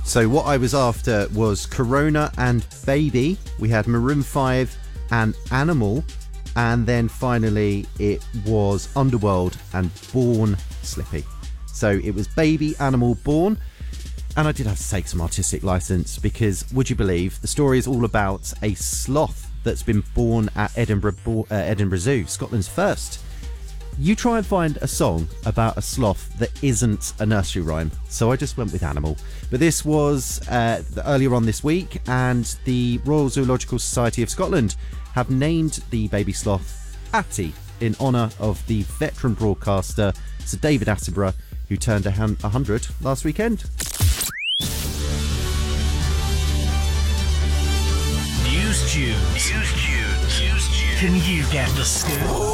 So what I was after was Corona and Baby. We had Maroon 5 and Animal. And then finally it was Underworld and Born Slippy. So it was Baby, Animal, Born. And I did have to take some artistic license because, would you believe, the story is all about a sloth that's been born at Edinburgh Zoo, Scotland's first. You try and find a song about a sloth that isn't a nursery rhyme, so I just went with Animal. But this was earlier on this week, and the Royal Zoological Society of Scotland have named the baby sloth Atty in honour of the veteran broadcaster Sir David Attenborough, who turned 100 last weekend. News Tunes. Can you get the scoop?